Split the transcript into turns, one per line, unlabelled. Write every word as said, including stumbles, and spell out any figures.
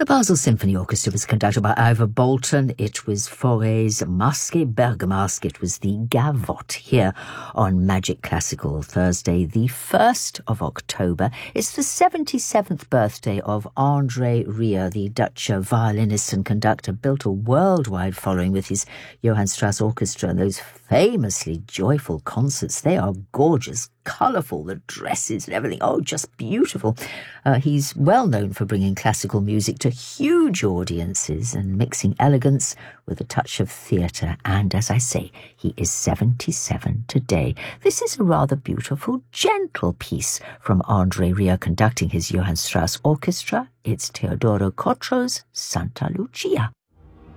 The Basel Symphony Orchestra was conducted by Ivor Bolton. It was Fauré's Masque Bergamasque. It was the Gavotte here on Magic Classical, Thursday, the first of October. It's the seventy-seventh birthday of André Rieu, the Dutch violinist and conductor, built a worldwide following with his Johann Strauss Orchestra and those famously joyful concerts. They are gorgeous, colourful, the dresses and everything. Oh, just beautiful. Uh, he's well known for bringing classical music to huge audiences and mixing elegance with a touch of theatre. And as I say, he is seventy-seven today. This is a rather beautiful, gentle piece from André Rieu conducting his Johann Strauss Orchestra. It's Teodoro Cotro's Santa Lucia.